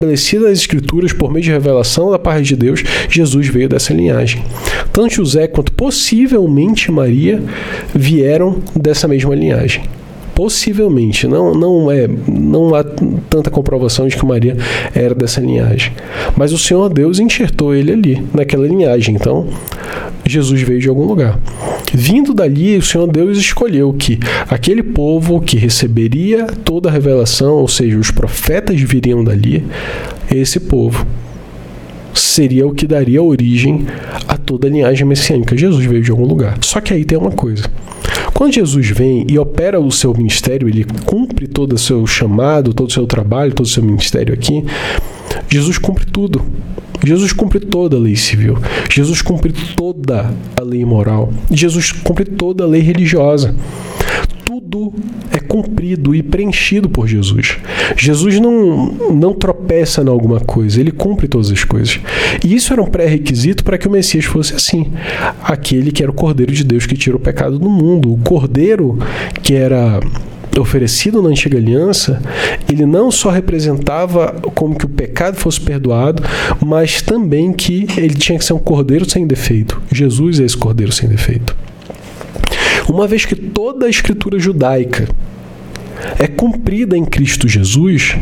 estabelecida nas Escrituras por meio de revelação da parte de Deus, Jesus veio dessa linhagem. Tanto José quanto possivelmente Maria vieram dessa mesma linhagem. Possivelmente, não há tanta comprovação de que Maria era dessa linhagem. Mas o Senhor Deus enxertou ele ali, naquela linhagem. Então, Jesus veio de algum lugar. Vindo dali, o Senhor Deus escolheu que aquele povo que receberia toda a revelação, ou seja, os profetas viriam dali, esse povo seria o que daria origem a toda a linhagem messiânica. Jesus veio de algum lugar. Só que aí tem uma coisa. Quando Jesus vem e opera o seu ministério, ele cumpre todo o seu chamado, todo o seu trabalho, todo o seu ministério aqui, Jesus cumpre tudo. Jesus cumpre toda a lei civil. Jesus cumpre toda a lei moral. Jesus cumpre toda a lei religiosa. Tudo é cumprido e preenchido por Jesus. Jesus não tropeça em alguma coisa, ele cumpre todas as coisas. E isso era um pré-requisito para que o Messias fosse assim. Aquele que era o Cordeiro de Deus que tira o pecado do mundo. O Cordeiro que era oferecido na antiga aliança, ele não só representava como que o pecado fosse perdoado, mas também que ele tinha que ser um cordeiro sem defeito. Jesus é esse cordeiro sem defeito. Uma vez que toda a escritura judaica é cumprida em Cristo Jesus,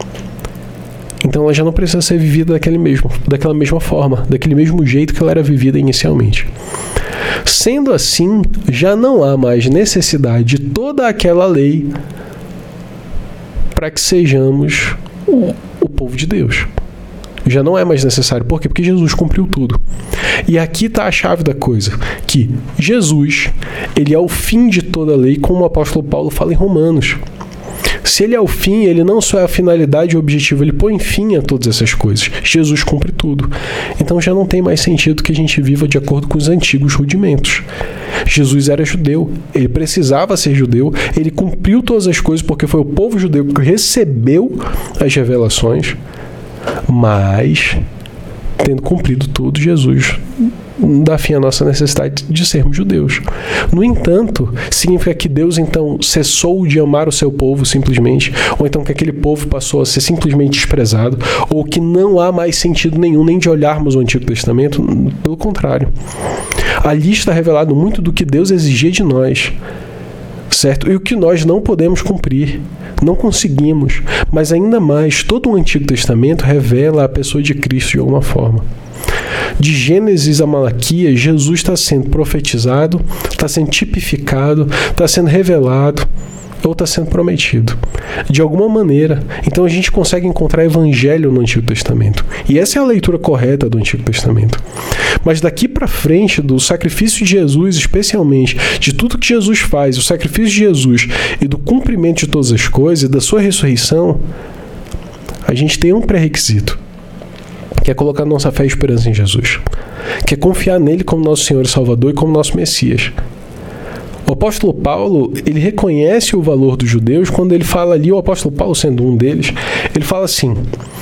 então ela já não precisa ser vivida daquela mesma forma, daquele mesmo jeito que ela era vivida inicialmente. Sendo assim, já não há mais necessidade de toda aquela lei para que sejamos o povo de Deus. Já não é mais necessário. Por quê? Porque Jesus cumpriu tudo. E aqui está a chave da coisa, que Jesus, ele é o fim de toda a lei, como o apóstolo Paulo fala em Romanos. Se ele é o fim, ele não só é a finalidade e o objetivo, ele põe fim a todas essas coisas. Jesus cumpre tudo. Então já não tem mais sentido que a gente viva de acordo com os antigos rudimentos. Jesus era judeu, ele precisava ser judeu, ele cumpriu todas as coisas porque foi o povo judeu que recebeu as revelações, mas, tendo cumprido tudo, Jesus dá fim à nossa necessidade de sermos judeus. No entanto, significa que Deus então cessou de amar o seu povo simplesmente, ou então que aquele povo passou a ser simplesmente desprezado, ou que não há mais sentido nenhum nem de olharmos o Antigo Testamento. Pelo contrário. Ali está revelado muito do que Deus exigia de nós, certo? E o que nós não podemos cumprir, não conseguimos, mas ainda mais, todo o Antigo Testamento revela a pessoa de Cristo de alguma forma. De Gênesis a Malaquias, Jesus está sendo profetizado, está sendo tipificado, está sendo revelado ou está sendo prometido. De alguma maneira, então a gente consegue encontrar evangelho no Antigo Testamento. E essa é a leitura correta do Antigo Testamento. Mas daqui para frente, do sacrifício de Jesus, especialmente, de tudo que Jesus faz, o sacrifício de Jesus e do cumprimento de todas as coisas, da sua ressurreição, a gente tem um pré-requisito, que é colocar nossa fé e esperança em Jesus, que é confiar nele como nosso Senhor e Salvador e como nosso Messias. O apóstolo Paulo, ele reconhece o valor dos judeus quando ele fala ali, o apóstolo Paulo sendo um deles, ele fala assim: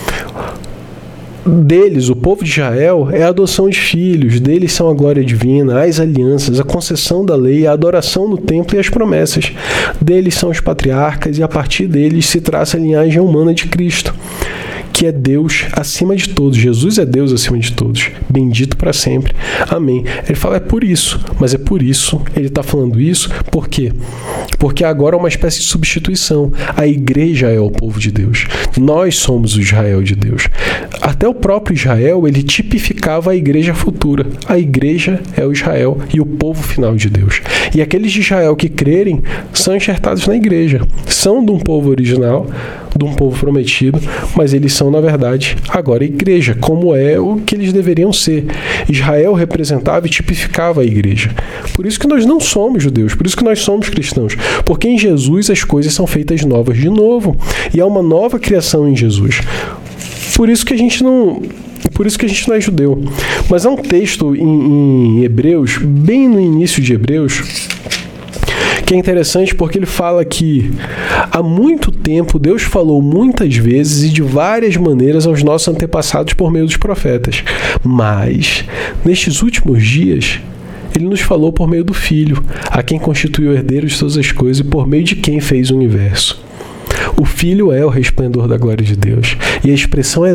deles, o povo de Israel, é a adoção de filhos, deles são a glória divina, as alianças, a concessão da lei, a adoração no templo e as promessas. Deles são os patriarcas e a partir deles se traça a linhagem humana de Cristo, que é Deus acima de todos. Jesus é Deus acima de todos. Bendito para sempre. Amém. Ele fala, é por isso. Mas é por isso. Ele está falando isso. Por quê? Porque agora é uma espécie de substituição. A igreja é o povo de Deus. Nós somos o Israel de Deus. Até o próprio Israel, ele tipificava a igreja futura. A igreja é o Israel e o povo final de Deus. E aqueles de Israel que crerem são enxertados na igreja. São de um povo original, de um povo prometido, mas eles são, na verdade, agora a igreja, como é o que eles deveriam ser. Israel representava e tipificava a igreja. Por isso que nós não somos judeus, por isso que nós somos cristãos, porque em Jesus as coisas são feitas novas de novo, e há uma nova criação em Jesus. Por isso que a gente não é judeu. Mas há um texto em Hebreus, bem no início de Hebreus, que é interessante porque ele fala que há muito tempo Deus falou muitas vezes e de várias maneiras aos nossos antepassados por meio dos profetas. Mas, nestes últimos dias, ele nos falou por meio do Filho, a quem constituiu o herdeiro de todas as coisas e por meio de quem fez o universo. O Filho é o resplendor da glória de Deus e a expressão